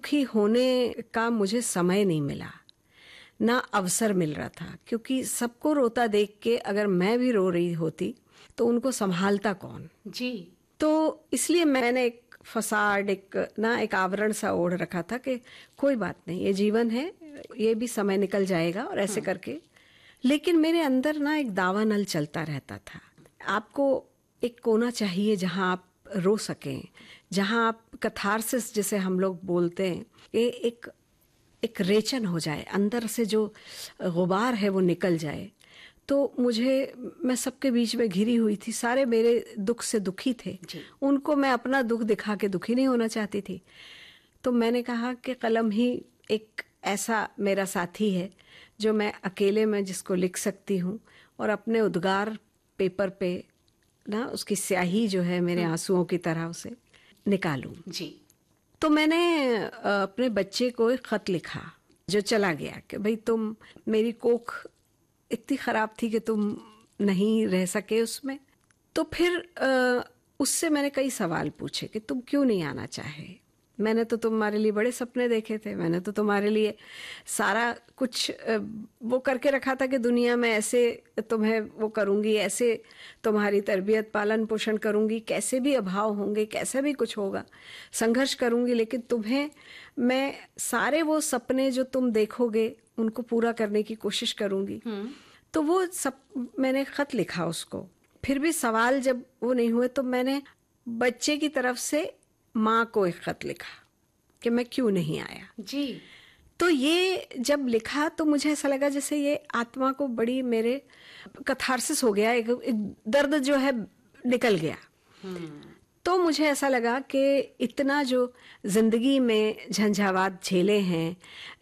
दुखी होने का मुझे समय नहीं मिला, ना अवसर मिल रहा था, क्योंकि सबको रोता देख के अगर मैं भी रो रही होती तो उनको संभालता कौन जी। तो इसलिए मैंने एक फसाड, एक आवरण सा ओढ़ रखा था कि कोई बात नहीं, ये जीवन है, ये भी समय निकल जाएगा और ऐसे करके। लेकिन मेरे अंदर ना एक दावानल चलता रहता था। आपको एक कोना चाहिए जहां आप रो सकें, जहां आप कथारसिस जिसे हम लोग बोलते हैं, ये एक रेचन हो जाए, अंदर से जो गुबार है वो निकल जाए। तो मैं सबके बीच में घिरी हुई थी, सारे मेरे दुख से दुखी थे, उनको मैं अपना दुख दिखा के दुखी नहीं होना चाहती थी। तो मैंने कहा कि कलम ही एक ऐसा मेरा साथी है जो मैं अकेले में जिसको लिख सकती हूँ और अपने उद्गार पेपर पे ना उसकी स्याही जो है मेरे आंसुओं की तरह उसे निकालूं। जी। तो मैंने अपने बच्चे को एक खत लिखा जो चला गया कि भाई तुम, मेरी कोख इतनी खराब थी कि तुम नहीं रह सके उसमें। तो फिर उससे मैंने कई सवाल पूछे कि तुम क्यों नहीं आना चाहे, मैंने तो तुम्हारे लिए बड़े सपने देखे थे, मैंने तो तुम्हारे लिए सारा कुछ वो करके रखा था कि दुनिया में ऐसे तुम्हें वो करूंगी, ऐसे तुम्हारी तरबियत पालन पोषण करूंगी, कैसे भी अभाव होंगे, कैसे भी कुछ होगा, संघर्ष करूंगी, लेकिन तुम्हें मैं सारे वो सपने जो तुम देखोगे उनको पूरा करने की कोशिश करूंगी। तो वो सब मैंने खत लिखा उसको। फिर भी सवाल जब वो नहीं हुए तो मैंने बच्चे की तरफ से माँ को एक खत लिखा कि मैं क्यों नहीं आया। जी। तो ये जब लिखा तो मुझे ऐसा लगा जैसे ये आत्मा को बड़ी मेरे कथारसिस हो गया, एक दर्द जो है निकल गया। तो मुझे ऐसा लगा कि इतना जो जिंदगी में झंझावात झेले हैं,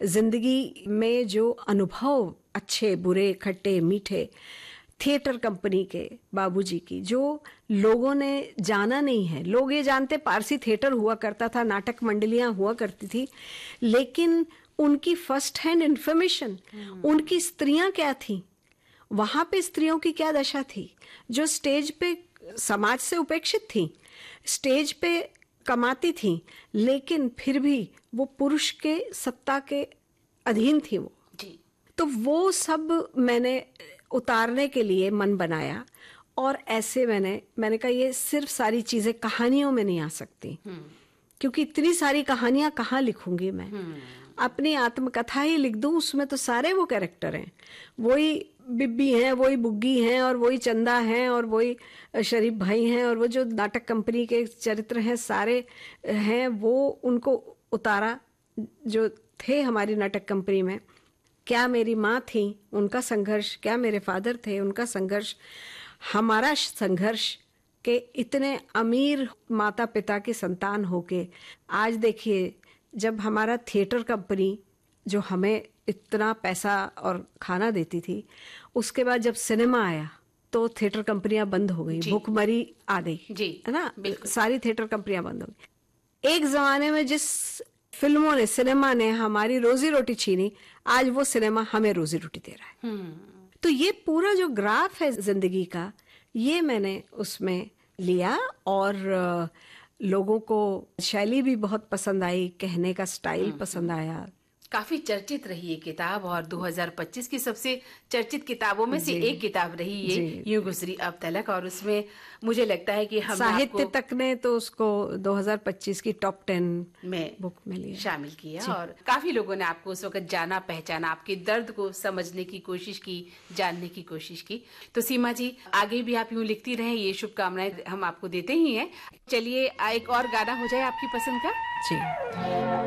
जिंदगी में जो अनुभव अच्छे बुरे खट्टे मीठे, थिएटर कंपनी के बाबूजी की जो लोगों ने जाना नहीं है, लोग ये जानते पारसी थिएटर हुआ करता था, नाटक मंडलियां हुआ करती थी, लेकिन उनकी फर्स्ट हैंड इंफॉर्मेशन, उनकी स्त्रियां क्या थी, वहां पे स्त्रियों की क्या दशा थी, जो स्टेज पे समाज से उपेक्षित थी, स्टेज पे कमाती थी, लेकिन फिर भी वो पुरुष के सत्ता के अधीन थी वो। जी। तो वो सब मैंने उतारने के लिए मन बनाया और ऐसे मैंने कहा ये सिर्फ सारी चीजें कहानियों में नहीं आ सकती, क्योंकि इतनी सारी कहानियां कहाँ लिखूंगी मैं, अपनी आत्मकथा ही लिख दूं, उसमें तो सारे वो कैरेक्टर हैं, वही बिब्बी हैं, वही बुग्गी हैं, और वही चंदा हैं, और वही शरीफ भाई हैं, और वो जो नाटक कंपनी के चरित्र हैं सारे हैं, वो उनको उतारा जो थे हमारी नाटक कंपनी में। क्या मेरी माँ थी, उनका संघर्ष, क्या मेरे फादर थे, उनका संघर्ष, हमारा संघर्ष, के इतने अमीर माता पिता की संतान होके आज देखिए जब हमारा थिएटर कंपनी जो हमें इतना पैसा और खाना देती थी, उसके बाद जब सिनेमा आया तो थिएटर कंपनियां बंद हो गई, भुखमरी आ गई, है ना, सारी थिएटर कंपनियां बंद हो गई। एक जमाने में जिस फिल्मों ने, सिनेमा ने हमारी रोजी रोटी छीनी, आज वो सिनेमा हमें रोजी रोटी दे रहा है। तो ये पूरा जो ग्राफ है जिंदगी का, ये मैंने उसमें लिया और लोगों को शैली भी बहुत पसंद आई, कहने का स्टाइल पसंद आया। काफी चर्चित रही ये किताब और 2025 की सबसे चर्चित किताबों में से एक किताब रही ये, यूं गुजरी अब तलक। और उसमें मुझे लगता है कि हम साहित्य तक ने तो उसको 2025 की टॉप 10 में बुक में लिया, शामिल किया, और काफी लोगों ने आपको उस वक्त जाना पहचाना, आपके दर्द को समझने की कोशिश की, जानने की कोशिश की। तो सीमा जी, आगे भी आप यूं लिखती रहें, ये शुभकामनाएं हम आपको देते ही हैं। चलिए एक और गाना हो जाए आपकी पसंद का। जी।